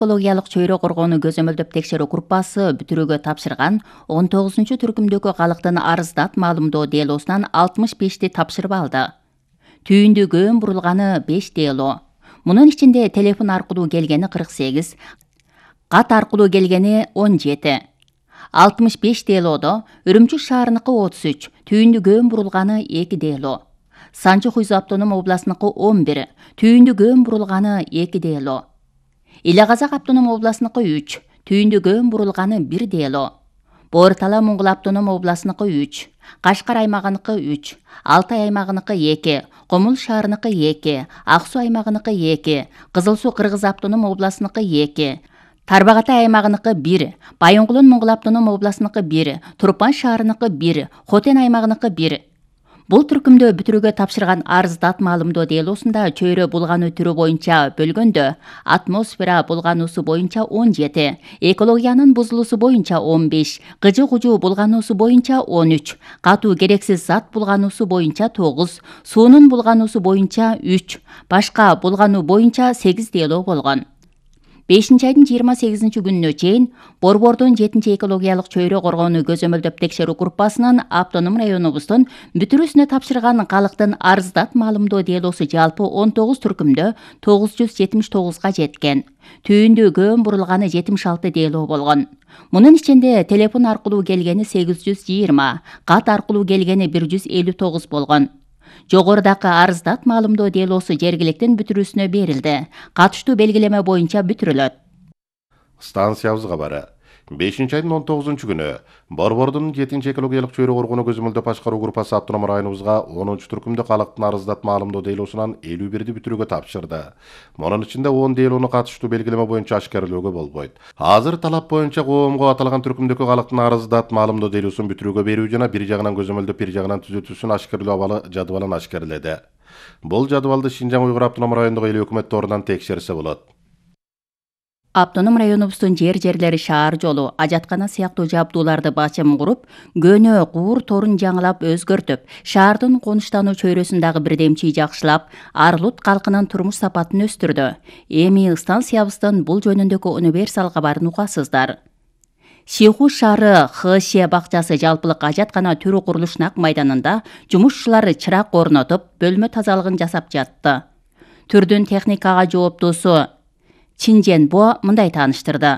экологиялык чөйрө коргоону көзөмөлдөп текшерүү группасы бүтүрүүгө тапшырган 19-түркүмдөгү калктын арыздат маалымдоо делосунан 65ти тапшырып алды. Түйүндү көөн бурулганы 5 дело. Мунун ичинде телефон аркылуу келгени 48, кат аркылуу келгени 17. 65 делодо Үрүмчү шаарыныкы 33, түйүндү көөн бурулганы 2 дело. Санчы Хуйзу автоном областыныкы 11, түйүндү көөн бурулганы 2 дело. Иле Казак автоном областыныкы 3, түйүндү көөн бурулганы 1 дело. Боор-Тала Моңгол автоном областыныкы 3, Кашкар аймагыныкы 3, Алтай аймагыныкы 2, Комул шаарыныкы 2, Ак Суу аймагыныкы 2, Кызыл Суу Кыргыз автоном областыныкы 2, Тарбагатай аймагыныкы 1, Байоңгулун Моңгол автоном областыныкы 1, Турпан шаарыныкы 1, Хотен аймагыныкы 1. Бул түркүмдө бүтүрүүгө тапшырган арыздат маалымдоо делосунда чөйрө булгануу түрү боюнча бөлгөндө атмосфера булгануусу боюнча 17, экологиянын бузулуусу боюнча 15, кыжы-кужу булгануусу боюнча 13, катуу керексиз зат булгануусу боюнча 9, суунун булгануусу боюнча 3, башка булгануу боюнча 8 дело болгон. 5-айдын 28-күнүнө чейин Борбордун 7-экологиялык чөйрө коргоону көзөмөлдөп текшерүү группасынын автоном районубуздун бүтүрүүсүнө тапшырган калктын арыздат маалымдоо делосу жалпы 19 түркүмдө 979га жеткен. Түйүндү көөн бурулганы 76 дело болгон. Мунун ичинде телефон аркылуу келгени 820, кат аркылуу келгени 159 болгон. Жогорудагы арыздат маалымдоо делосу жергиликтин бүтүрүүсүнө берилди. Катыштуу белгилеме боюнча бүтүрүлөт. Станциябыз кабары. 5-айдын 19-күнү Борбордун 7-экологиялык чөйрө коргоону көзөмөлдөп башкаруу группасы автоном районубузга 10-түркүмдө калктын арыздат маалымдоо делосунан 51ди бүтүрүүгө тапшырды. Мунун ичинде 10 делону катыштуу белгилеме боюнча ашкерлөөгө болбойт. Азыр талап боюнча коомго аталган түркүмдөгү калктын арыздат маалымдоо делосун бүтүрүүгө берүү жана бир жагынан көзөмөлдөп бир жагынан түзөтүүсүн ашкерлөө абалы жадыбалын ашкерледи. Бул жадыбалды Шинжаң Уйгур автоном райондук эл өкмөт торунан текшерсе болот. Автоном районубуздун жерлери шаар жолу, ажаткана сыяктуу жабдууларды бачым куруп, көнө куур торун жаңылап өзгөртүп, шаардын конуштануу чөйрөсүн дагы бирдемчи жакшылап, Арлут калкынын турмуш сапатын өстүрдү. Эми станциябыздын бул жөнүндөгү универсал кабарын угасыздар. Шиху шаары ХШ бакчасы жалпылык ажаткана түрү курулуш нак майданында жумушчулар чырак орнотуп, бөлмө тазалыгын жасап жатты. Түрдүн техникага жооптуусу Чинженбо мындай тааныштырды.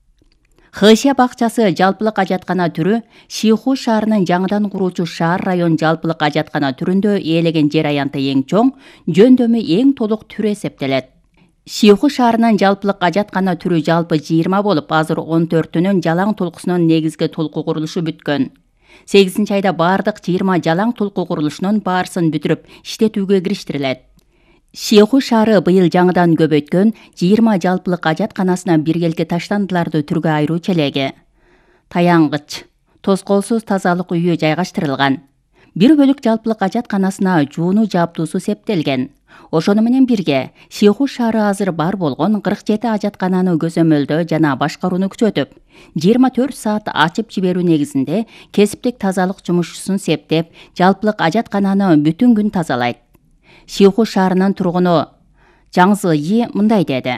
ХШ бакчасы жалпылык ажаткана түрү Шиху шаарынын жаңыдан куруучу шаар район жалпылык ажаткана түрүндө ээлеген жер аянты эң чоң, жөндөмү эң толук түрү эсептелет. Шиху шаарынын жалпылык ажаткана түрү жалпы 20 болуп, азыр 14-үнүн жалаң толкусунун негизги толку курулушу бүткөн. 8-айда бардык 20 жалаң толку курулушунун баарысын бүтүрүп иштетүүгө кириштирилет. Шиху шаары быйыл жаңыдан көбөйткөн 20 жалпылык ажатканасына биргелки таштандыларды түргө айыруу челеги. Таянгыч, тоскоолсуз тазалык үйү жайгаштырылган. Бир бөлүк жалпылык ажатканасына жууну жабдуусу септелген. Ошону менен бирге Шиху шаары азыр бар болгон 47 ажаткананы көзөмөлдөө жана башкарууну күчөтүп, 24 саат ачып жиберүү негизинде кесиптик тазалык жумушчусун септеп, жалпылык ажаткананы бүтүн күн тазалайт. Шиху шаарынын тургуну Жаңзы И мындай деди.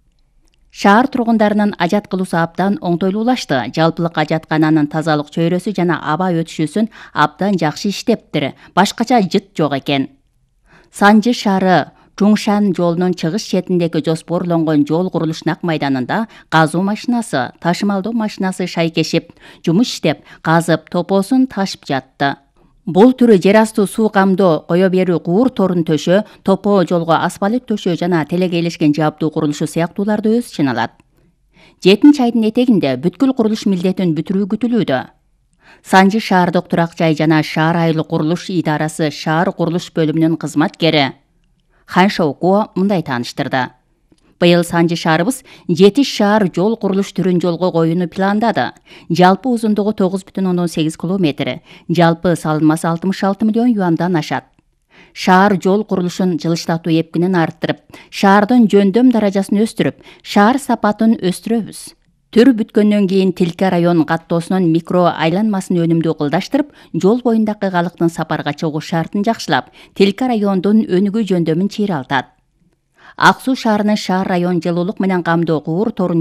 Шаар тургундарынын ажат кылуусу абдан оңтойлуулашты. Жалпылык ажаткананын тазалык чөйрөсү жана аба өтүшүүсүн абдан жакшы иштептир. Башкача жыт жок экен. Санжы шаары Чуңшан жолунун чыгыш четиндеги жоспорлонгон жол курулуш нак майданында казуу машинасы, ташымалдоо машинасы шайкешип, жумуш иштеп, казып, топосун ташып жатты. Бул түрү жер асты суу камдоо, кое берүү куур торун төшөө, топо жолго асфальт төшөө жана телегейлешкен жабдуу курулушу сыяктууларды өз ичине алат. 7-айдын этегинде бүткүл курулуш милдетин бүтүрүү күтүлүүдө. Санжы шаардык турак жай жана шаар айыл курулуш идарасы шаар курулуш бөлүмүнүн кызматкери Хан Шоуко мындай тааныштырды. Быйыл Санжы шаарыбыз 7 шаар жол курулуш түрүн жолго коюуну пландады. Жалпы узундугу 9,8 км, жалпы салынмасы 66 миллион юандан ашат. Шаар жол курулушун жылыштатуу эпкинин арттырып, шаардын жөндөм даражасын өстүрүп, шаар сапатын өстүрөбүз. Төр бүткөндөн кийин Тилке район каттоосунун микро айланмасын өнүмдүү кылдаштырып, жол боюндагы калктын сапарга чыгуу шартын жакшылап, Тилке райондун өнүгүү жөндөмүн чыйралтат. Ак Суу шаарынын шаар район жылуулук менен камдоо куур торун